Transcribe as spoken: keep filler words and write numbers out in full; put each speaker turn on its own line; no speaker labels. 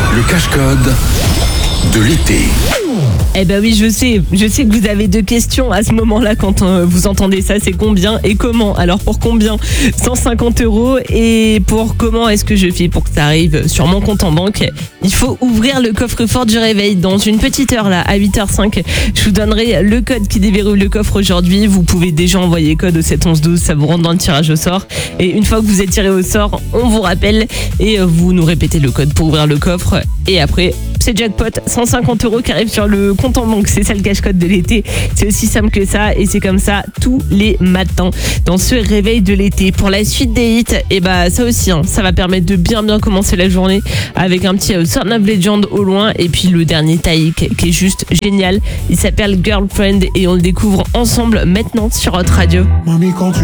Le cache-code de l'été.
Eh ben oui, je sais, je sais que vous avez deux questions à ce moment-là quand euh, vous entendez ça, c'est combien et comment. Alors pour combien cent cinquante euros et pour comment est-ce que je fais pour que ça arrive sur mon compte en banque. Il faut ouvrir le coffre-fort du réveil dans une petite heure là, à huit heures cinq. Je vous donnerai le code qui déverrouille le coffre aujourd'hui. Vous pouvez déjà envoyer code au sept onze douze, ça vous rentre dans le tirage au sort. Et une fois que vous êtes tiré au sort, on vous rappelle et vous nous répétez le code pour ouvrir le coffre. Et après, c'est jackpot, cent cinquante euros qui arrivent sur le compte en banque. C'est ça le cache-code de l'été. C'est aussi simple que ça et c'est comme ça tous les matins dans ce réveil de l'été. Pour la suite des hits, et bah ça aussi, hein, ça va permettre de bien bien commencer la journée avec un petit euh, Son of Legend au loin et puis le dernier Taïk qui est juste génial. Il s'appelle Girlfriend et on le découvre ensemble maintenant sur Hot Radio.
Mamie, quand tu